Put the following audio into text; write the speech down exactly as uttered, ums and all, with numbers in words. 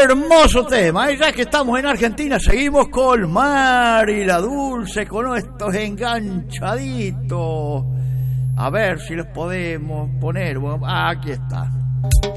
hermoso tema, ¿eh? Ya que estamos en Argentina, seguimos con Mari la Dulce, con estos enganchaditos. A ver si los podemos poner. Bueno, aquí está.